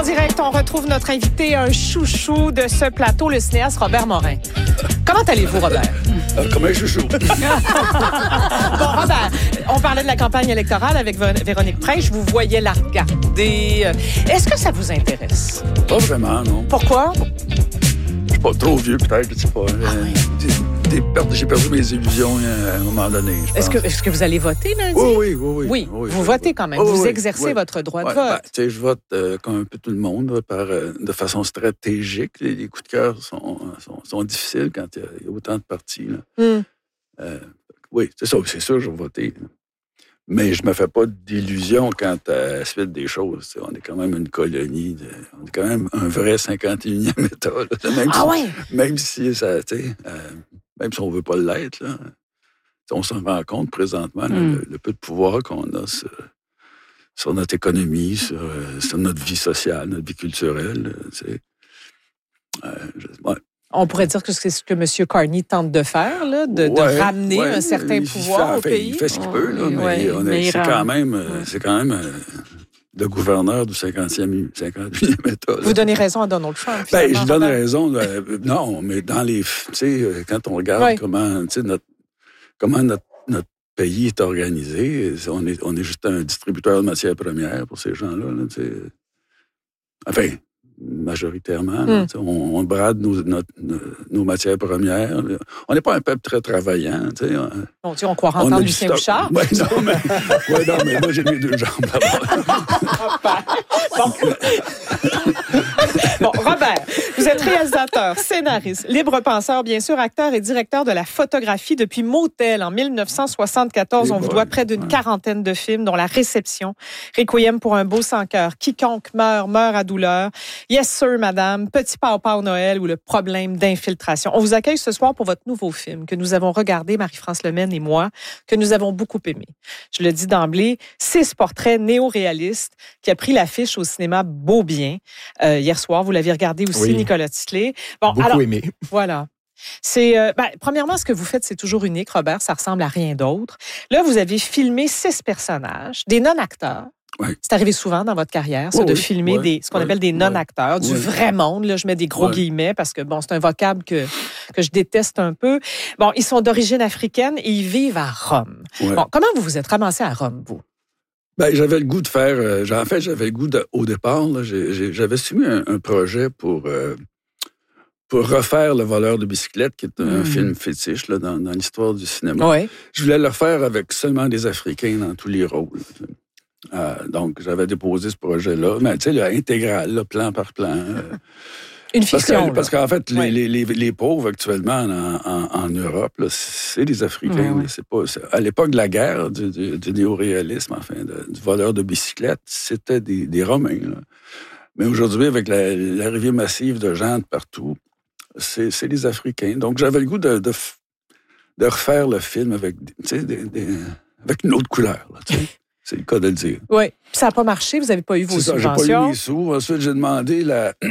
direct, on retrouve notre invité, un chouchou de ce plateau, le cinéaste Robert Morin. Comment allez-vous, Robert? Comme un chouchou. Bon, Robert, on parlait de la campagne électorale avec Véronique Prince. Je vous voyais la regarder. Est-ce que ça vous intéresse? Pas vraiment, non. Pourquoi? Je suis pas trop vieux, peut-être, je sais pas. J'ai perdu mes illusions à un moment donné. Est-ce que vous allez voter lundi? Oui. Oui, vous votez quand même. Vous exercez votre droit de vote. Je vote comme un peu tout le monde, de façon stratégique. Les coups de cœur sont difficiles quand il y a autant de partis. Oui, c'est ça. C'est sûr, je vais voter. Mais je me fais pas d'illusions quant à la suite des choses. On est quand même une colonie. On est quand même un vrai 51e État. Même si ça, même si on veut pas l'être, là, on s'en rend compte présentement, le peu de pouvoir qu'on a sur notre économie, sur notre vie sociale, notre vie culturelle. On pourrait dire que c'est ce que M. Carney tente de faire, là, de ramener un certain pouvoir au pays. Il fait ce qu'il peut, là, mais c'est quand même le gouverneur du 51e État. Là. Vous donnez raison à Donald Trump. Je donne raison. Non, mais dans les... quand on regarde comment notre pays est organisé, on est juste un distributeur de matières premières pour ces gens-là. Là, majoritairement. On brade nos matières premières. On n'est pas un peuple très travaillant. On croit entendre Lucien Bouchard. Oui, mais moi, j'ai mes deux jambes là-bas. Bon, Robert, vous êtes réalisateur, scénariste, libre penseur, bien sûr, acteur et directeur de la photographie depuis Motel en 1974. On vous doit près d'une quarantaine de films, dont La Réception, Requiem pour un beau sans cœur, Quiconque meurt à douleur, Yes Sir, Madame, Petit Papa au Noël ou Le problème d'infiltration. On vous accueille ce soir pour votre nouveau film que nous avons regardé, Marie-France Lemaine et moi, que nous avons beaucoup aimé. Je le dis d'emblée, 6 portraits néo-réalistes qui a pris l'affiche au cinéma Beaubien hier soir. Vous l'aviez regardé aussi, Nicolas Tisley. Beaucoup aimé. Voilà. C'est premièrement, ce que vous faites, c'est toujours unique, Robert. Ça ressemble à rien d'autre. Là, vous avez filmé 6 personnages, des non-acteurs. Oui. C'est arrivé souvent dans votre carrière, de filmer ce qu'on appelle des non-acteurs, du vrai monde. Là, je mets des gros guillemets parce que c'est un vocable que je déteste un peu. Bon, ils sont d'origine africaine et ils vivent à Rome. Ouais. Bon, comment vous vous êtes ramassé à Rome, vous? J'avais le goût de faire... j'avais le goût au départ. Là, j'avais soumis un projet pour refaire Le voleur de bicyclette, qui est un film fétiche là, dans l'histoire du cinéma. Ouais. Je voulais le refaire avec seulement des Africains dans tous les rôles. Donc, j'avais déposé ce projet-là. Mais tu sais, intégral, là, plan par plan. Une fiction. Parce qu'en fait, les pauvres actuellement en Europe, là, c'est des Africains. C'est pas, à l'époque de la guerre, du néo-réalisme, du voleur de bicyclette, c'était des Romains. Là. Mais aujourd'hui, avec l'arrivée massive de gens de partout, c'est des Africains. Donc, j'avais le goût de refaire le film avec une autre couleur. Là, c'est le cas de le dire. Oui. Ça n'a pas marché, vous n'avez pas eu vos subventions. J'ai pas eu les sous. Ensuite, j'ai demandé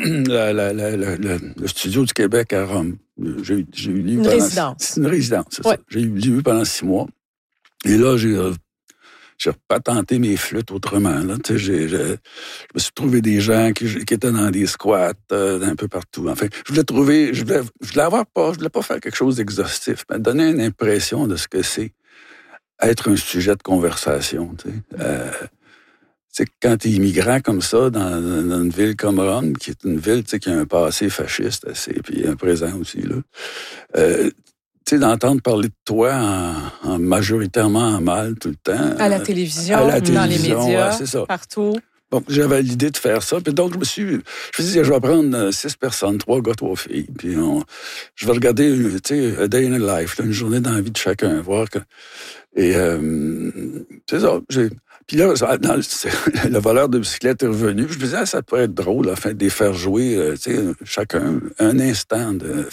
le studio du Québec à Rome. J'ai eu une résidence. C'est une résidence, c'est ça. J'ai eu pendant 6 mois. Et là, j'ai repatenté mes flûtes autrement. Là. Je me suis trouvé des gens qui étaient dans des squats un peu partout. Enfin, je voulais pas faire quelque chose d'exhaustif, mais donner une impression de ce que c'est être un sujet de conversation. Quand tu es immigrant comme ça, dans une ville comme Rome, qui est une ville qui a un passé fasciste puis un présent aussi, là, d'entendre parler de toi en majoritairement en mal tout le temps. À la télévision, dans les médias, c'est ça. partout. Bon, j'avais l'idée de faire ça. Puis donc, je me suis dit, je vais prendre 6 personnes, 3 gars, 3 filles. Puis je vais regarder, a day in a life, une journée dans la vie de chacun, voir que... Et c'est ça. Puis là, le voleur de bicyclette est revenu. Puis je me disais, ça pourrait être drôle, de les faire jouer, chacun, un instant de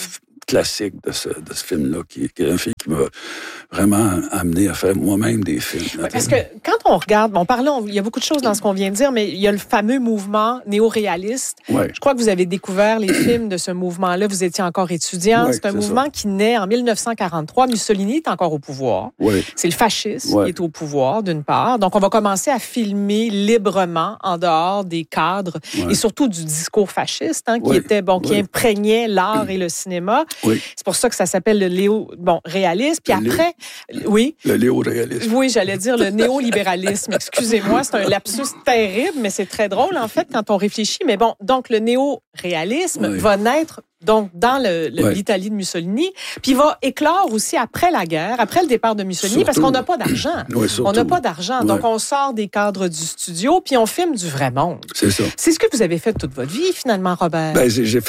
classique de ce film-là, qui est un film qui m'a vraiment amené à faire moi-même des films. Parce que quand on regarde, il y a beaucoup de choses dans ce qu'on vient de dire, mais il y a le fameux mouvement néo-réaliste. Ouais. Je crois que vous avez découvert les films de ce mouvement-là. Vous étiez encore étudiant. Ouais, c'est un mouvement qui naît en 1943. Mussolini est encore au pouvoir. Ouais. C'est le fascisme qui est au pouvoir, d'une part. Donc, on va commencer à filmer librement en dehors des cadres et surtout du discours fasciste, qui imprégnait l'art et le cinéma. Oui. C'est pour ça que ça s'appelle le réalisme. Puis après, le néo-réalisme. Oui, j'allais dire le néolibéralisme. Excusez-moi, c'est un lapsus terrible, mais c'est très drôle, en fait, quand on réfléchit. Mais bon, donc, le néo-réalisme va naître donc dans l'Italie de Mussolini, puis il va éclore aussi après la guerre, après le départ de Mussolini, parce qu'on n'a pas d'argent. On n'a pas d'argent, donc on sort des cadres du studio, puis on filme du vrai monde. C'est ça. C'est ce que vous avez fait toute votre vie, finalement, Robert. Ben, j'ai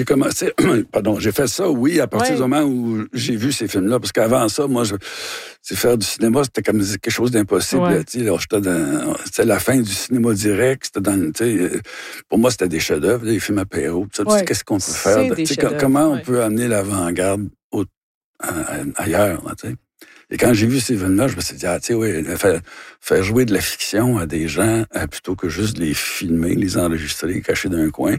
fait ça, oui, à partir du moment où j'ai vu ces films-là, parce qu'avant ça, moi, faire du cinéma, c'était comme quelque chose d'impossible. Ouais. C'était la fin du cinéma direct. Pour moi, c'était des chefs-d'œuvre, des films apéro. Qu'est-ce qu'on peut faire? Comment on peut amener l'avant-garde ailleurs? Là, et quand j'ai vu ces films-là, je me suis dit, faire jouer de la fiction à des gens plutôt que juste les filmer, les enregistrer, cacher d'un coin.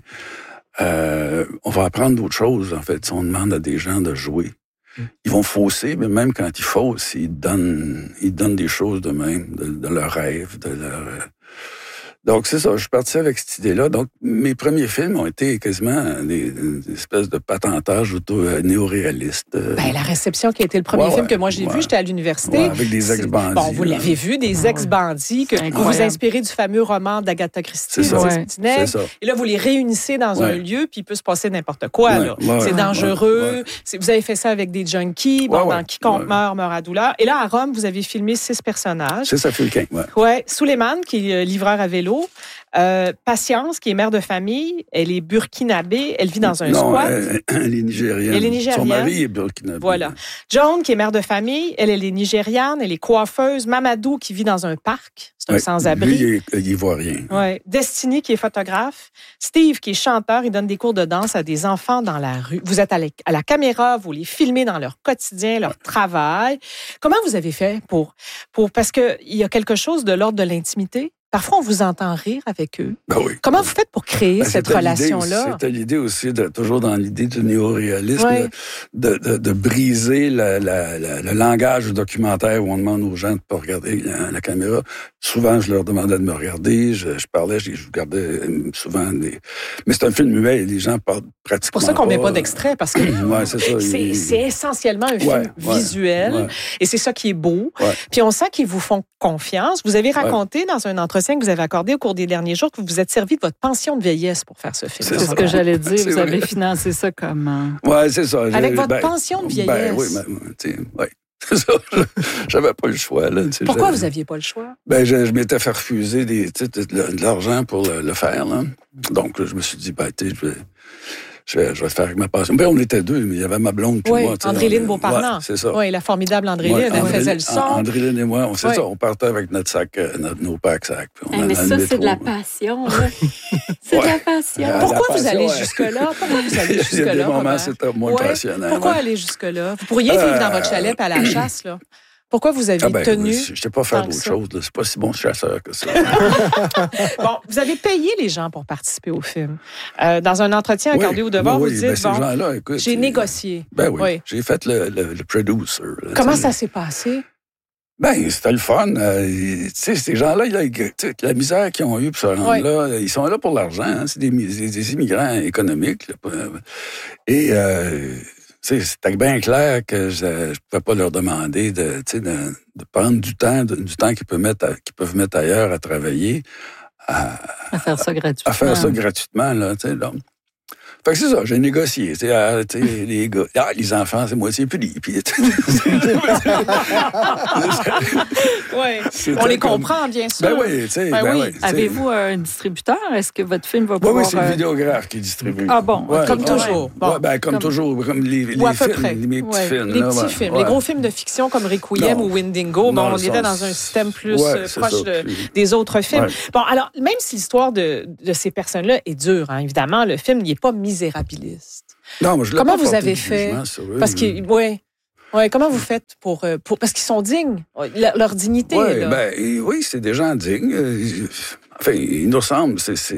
On va apprendre d'autres choses, en fait, si on demande à des gens de jouer. Ils vont fausser, mais même quand ils faussent, ils donnent des choses d'eux-mêmes, de leurs rêves, de leur... Donc, c'est ça, je suis parti avec cette idée-là. Donc, mes premiers films ont été quasiment des espèces de patentage néo-réalistes. La Réception, qui a été le premier film que moi j'ai vu, j'étais à l'université. Ouais, avec des ex-bandits. Bon, vous l'avez vu, des ex-bandits, que vous vous inspirez du fameux roman d'Agatha Christie, c'est ça. Et là, vous les réunissez dans un lieu, puis il peut se passer n'importe quoi. Là. C'est dangereux. Vous avez fait ça avec des junkies. Dans Quiconque meurt à douleur. Et là, à Rome, vous avez filmé 6 personnages. C'est ça, Fulquin, Suleiman, qui est livreur à vélo. Patience, qui est mère de famille, elle est burkinabé, elle vit dans un squat. Elle est nigériane. Son mari est burkinabé. Voilà. Joan, qui est mère de famille, elle est nigériane, elle est coiffeuse. Mamadou, qui vit dans un parc, c'est un sans-abri. Lui, il voit rien. Ouais. Destiny, qui est photographe. Steve, qui est chanteur, il donne des cours de danse à des enfants dans la rue. Vous êtes à la caméra, vous les filmez dans leur quotidien, leur travail. Comment vous avez fait parce qu'il y a quelque chose de l'ordre de l'intimité? Parfois, on vous entend rire avec eux. Ben oui. Comment vous faites pour créer cette relation-là? C'était l'idée aussi, toujours dans l'idée du néo-réalisme, de briser le langage documentaire où on demande aux gens de ne pas regarder la caméra. Souvent, je leur demandais de me regarder, je parlais, je regardais souvent Mais c'est un film muet, les gens parlent pratiquement C'est pour ça qu'on ne met pas d'extrait, parce que c'est essentiellement un film visuel, et c'est ça qui est beau. Ouais. Puis on sent qu'ils vous font confiance. Vous avez raconté dans un entretien que vous avez accordé au cours des derniers jours que vous vous êtes servi de votre pension de vieillesse pour faire ce film. C'est ce que j'allais dire. Vous avez financé ça comment? Oui, c'est ça. Avec votre pension de vieillesse? Oui, c'est ça. J'avais pas le choix. Là, pourquoi vous aviez pas le choix? Je m'étais fait refuser de l'argent pour le faire. Là. Donc, je me suis dit, je vais le faire avec ma passion. On était deux, mais il y avait ma blonde puis moi. Andréline Beauparlant. C'est ça. Oui, la formidable Andréline, elle faisait le son. Andréline et moi, c'est ça, on partait avec notre sac, nos packs sacs. Mais ça, c'est de la passion. Là. C'est de la passion. Pourquoi vous allez jusque-là? Il y a des moments, c'était moins passionnant. Pourquoi aller jusque-là? Vous pourriez vivre dans votre chalet à la chasse, là. Pourquoi vous avez tenu? Je ne sais pas faire d'autre chose. C'est pas si bon chasseur que ça. Bon, vous avez payé les gens pour participer au film. Dans un entretien accordé au Devoir, vous dites, ces gens-là, écoute, j'ai négocié. J'ai fait le producer. Comment ça s'est passé? C'était le fun. Ces gens-là, la misère qu'ils ont eue pour se rendre là, ils sont là pour l'argent. Hein. C'est des immigrants économiques. Là. Et... c'était bien clair que je ne pouvais pas leur demander de prendre du temps qu'ils peuvent mettre ailleurs à travailler. À faire ça gratuitement. À faire ça gratuitement, là, donc. Fait que c'est ça, j'ai négocié. Les gars, les enfants, c'est moitié pris. On les comprend, bien sûr. Oui. Avez-vous un distributeur? Est-ce que votre film va pouvoir... Oui, c'est le vidéographe qui distribue. Ah bon? Comme toujours. Comme toujours. Comme les films, mes petits films. Les petits films. Les gros films de fiction comme Requiem ou Windingo, on était dans un système plus proche des autres films. Bon, alors, même si l'histoire de ces personnes-là est dure, hein, évidemment, le film n'est pas misérabiliste. Non, moi, je l'ai Comment pas vous porté avez de fait? jugement sur eux. Parce que, comment vous faites pour parce qu'ils sont dignes, leur dignité. Ouais, là. Oui, c'est des gens dignes. Enfin, ils nous ressemblent.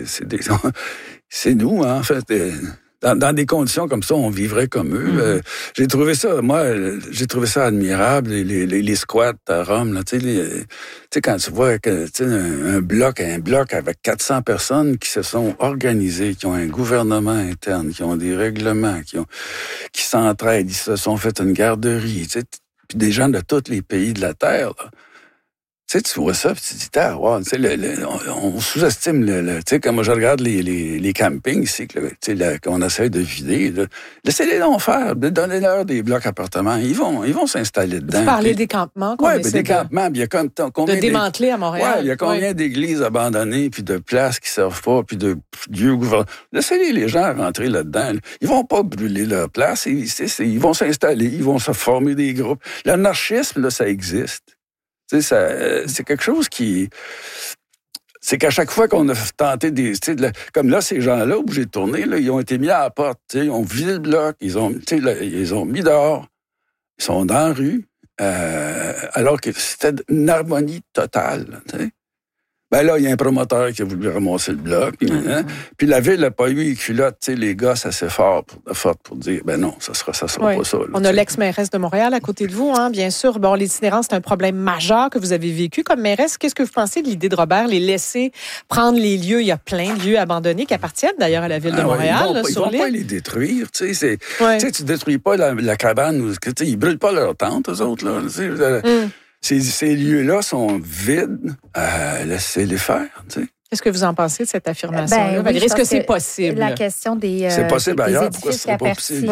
C'est nous, hein, en fait. Dans des conditions comme ça, on vivrait comme eux. J'ai trouvé ça admirable, les squats à Rome. Là, tu sais, quand tu vois un bloc avec 400 personnes qui se sont organisées, qui ont un gouvernement interne, qui ont des règlements, qui s'entraident, ils se sont fait une garderie, tu sais, puis des gens de tous les pays de la Terre, là. Tu sais, tu vois ça, puis tu te dis, wow, tu sais, on sous-estime tu sais, quand moi je regarde les campings ici, qu'on essaie de vider, laissez-les donc faire, donnez-leur des blocs appartements, ils vont s'installer dedans. Vous parlez des campements qu'on essaie des campements, il y a combien de démanteler à Montréal. Il y a combien d'églises abandonnées, puis de places qui servent pas, puis de lieux gouvernementaux. Laissez-les les gens rentrer là-dedans. Ils vont pas brûler leur place, ils vont s'installer, ils vont se former des groupes. L'anarchisme, là, ça existe. C'est quelque chose qui... C'est qu'à chaque fois qu'on a tenté comme là, ces gens-là, où j'ai tourné, là, ils ont été mis à la porte, ils ont vidé le bloc, ils ont mis dehors, ils sont dans la rue, alors que c'était une harmonie totale, t'sais. Ben là, il y a un promoteur qui a voulu ramasser le bloc. Puis la ville n'a pas eu les culottes, les gosses assez fortes pour dire, ben non, ça sera pas ça. Là, on a l'ex-mairesse de Montréal à côté de vous, hein, bien sûr. Bon, l'itinérance, c'est un problème majeur que vous avez vécu comme mairesse. Qu'est-ce que vous pensez de l'idée de Robert, les laisser prendre les lieux? Il y a plein de lieux abandonnés qui appartiennent d'ailleurs à la ville de Montréal. Ils vont pas les détruire. Tu détruis pas la cabane. Ils brûlent pas leur tente, eux autres. Là, Ces lieux-là sont vides. Laissez-les faire, tu sais. Qu'est-ce que vous en pensez de cette affirmation-là, Valérie? Est-ce que c'est possible? La question c'est possible ailleurs, pourquoi ce serait pas possible?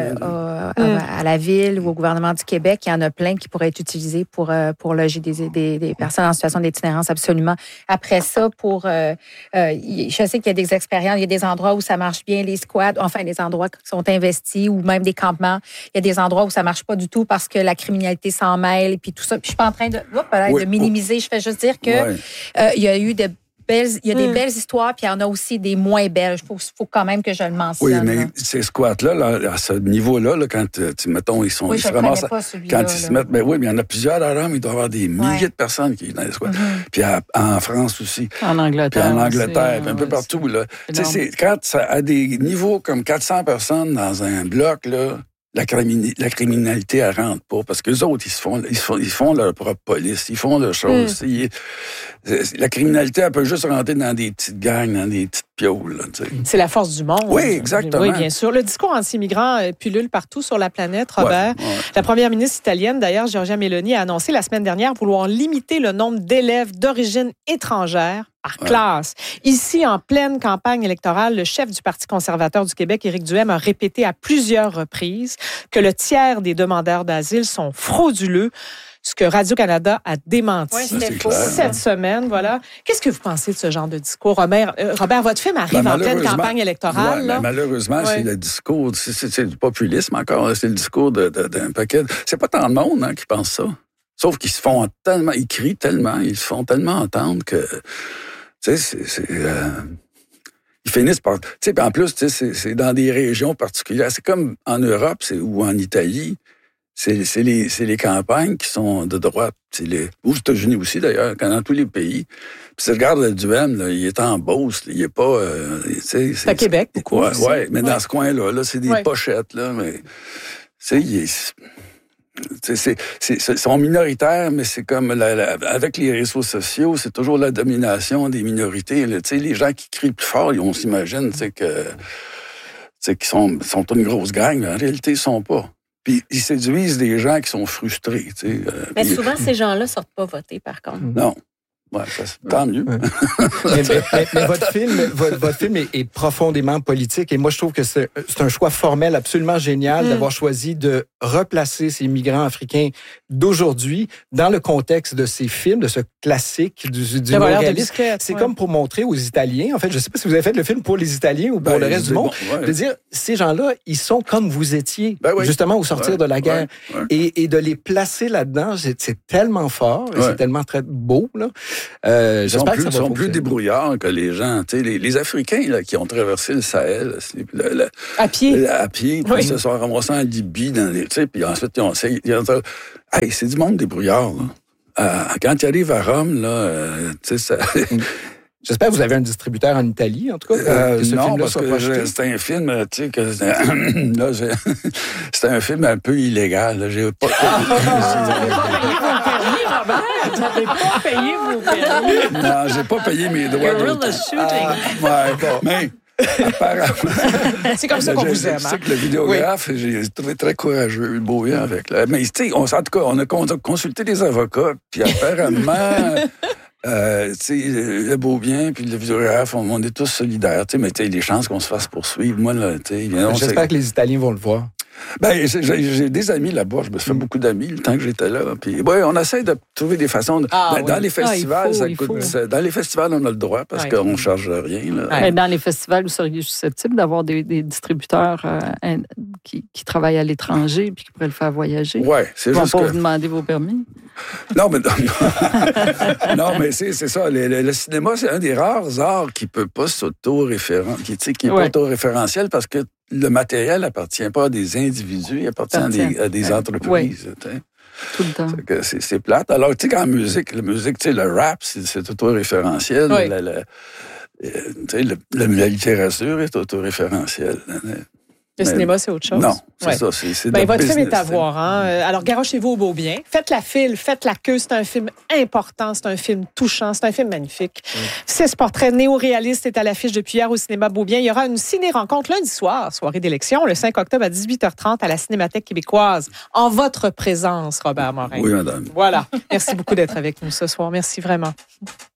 À la Ville ou au gouvernement du Québec, il y en a plein qui pourraient être utilisés pour loger des personnes en situation d'itinérance, absolument. Après ça, je sais qu'il y a des expériences, il y a des endroits où ça marche bien, les squats, enfin, des endroits qui sont investis ou même des campements. Il y a des endroits où ça marche pas du tout parce que la criminalité s'en mêle et puis tout ça. Puis je suis pas en train de minimiser, je fais juste dire que il y a eu des belles histoires, puis il y en a aussi des moins belles. Il faut quand même que je le mentionne. Oui, mais ces squats-là, à ce niveau-là, quand, mettons, ils sont... Oui, je ne connais pas celui-là. Quand ils se mettent... mais il y en a plusieurs à Rome. Il doit y avoir des milliers de personnes qui sont dans les squats. Puis en France aussi. En Angleterre. Puis en Angleterre, puis un peu partout. Là. Quand ça a des niveaux comme 400 personnes dans un bloc, là, la criminalité, elle rentre pas. Parce qu'eux autres, ils font leur propre police. Ils font leurs choses. La criminalité, elle peut juste rentrer dans des petites gangs, dans des petites piaules. Là, c'est la force du monde. Oui, exactement. Oui, bien sûr. Le discours anti-immigrants pullule partout sur la planète, Robert. La première ministre italienne, d'ailleurs, Giorgia Meloni, a annoncé la semaine dernière vouloir limiter le nombre d'élèves d'origine étrangère par classe. Ici, en pleine campagne électorale, le chef du Parti conservateur du Québec, Éric Duhaime, a répété à plusieurs reprises que le tiers des demandeurs d'asile sont frauduleux, ce que Radio-Canada a démenti cette semaine. Voilà. Qu'est-ce que vous pensez de ce genre de discours? Robert, votre film arrive en pleine campagne électorale. Malheureusement, c'est le discours, c'est du populisme encore, c'est le discours d'un paquet. C'est pas tant de monde qui pense ça. Sauf qu'ils se font tellement, ils crient tellement, ils se font tellement entendre que... Tu sais, ils finissent par... Tu sais, en plus, c'est dans des régions particulières. C'est comme en Europe ou en Italie. C'est les campagnes qui sont de droite. Aux États-Unis aussi, d'ailleurs, dans tous les pays. Puis tu regardes le Duhaime, là, il est en Beauce. Il est pas... c'est à Québec, beaucoup. Oui, mais dans ce coin-là, c'est des pochettes. Là, mais, ils sont minoritaires, mais c'est comme avec les réseaux sociaux, c'est toujours la domination des minorités. Là, les gens qui crient plus fort, on s'imagine qu'ils sont une grosse gang, mais en réalité, ils ne sont pas. Puis ils séduisent des gens qui sont frustrés. Mais souvent, ces gens-là ne sortent pas voter, par contre. Non. Ouais, tant mieux. mais votre film est profondément politique et moi, je trouve que c'est un choix formel absolument génial d'avoir choisi de replacer ces migrants africains d'aujourd'hui dans le contexte de ces films, de ce classique du réalisme. C'est comme pour montrer aux Italiens, en fait, je ne sais pas si vous avez fait le film pour les Italiens ou pour le reste du monde, de dire, ces gens-là, ils sont comme vous étiez, justement, au sortir de la guerre. Et de les placer là-dedans, c'est tellement fort, et c'est tellement très beau, là. Ils sont plus débrouillards que les gens. Les Africains là, qui ont traversé le Sahel à pied, puis ils se sont ramassés en Libye, puis ensuite ils ont essayé. Hey, c'est du monde débrouillard. Quand ils arrivent à Rome, là, ça... J'espère que vous avez un distributeur en Italie, en tout cas. Non, parce que c'était un film, tu sais, c'était un film un peu illégal. Là. J'ai pas... Vous n'avez pas payé vos permis. Non, j'ai pas payé mes droits. Guerrilla shooting. Mais apparemment... C'est comme ça qu'on vous aime. Je sais que le vidéographe, j'ai trouvé très courageux, beau avec. Mais tu sais, en tout cas, on a consulté des avocats, puis apparemment... le Beaubien puis le vidéographe, on est tous solidaires, mais les chances qu'on se fasse poursuivre, moi, là, j'espère que les Italiens vont le voir. Ben, j'ai des amis là-bas, je me suis fait beaucoup d'amis le temps que j'étais là. Puis, on essaie de trouver des façons. Dans les festivals, dans les festivals, on a le droit parce qu'on ne charge rien. Là. Mais dans les festivals, vous seriez susceptible d'avoir des distributeurs qui travaillent à l'étranger puis qui pourraient le faire voyager? Oui, c'est juste. Ils vont pas vous demander vos permis? Non, mais c'est ça. Le cinéma, c'est un des rares arts qui ne peut pas qui n'est pas auto-référentiel parce que le matériel n'appartient pas à des individus, il appartient à des entreprises. Oui. Tout le temps. C'est plate. Alors, tu sais, qu'en musique, le rap, c'est auto-référentiel. Oui. La littérature est auto-référentielle. Le cinéma, c'est autre chose. Non, c'est ça. C'est votre film est à voir. Hein? Alors, garochez-vous au Beaubien. Faites la file, faites la queue. C'est un film important, c'est un film touchant, c'est un film magnifique. 6 portraits néo-réalistes est à l'affiche depuis hier au cinéma Beaubien. Il y aura une ciné-rencontre lundi soir, soirée d'élection, le 5 octobre à 18h30 à la Cinémathèque québécoise. En votre présence, Robert Morin. Oui, madame. Voilà. Merci beaucoup d'être avec nous ce soir. Merci vraiment.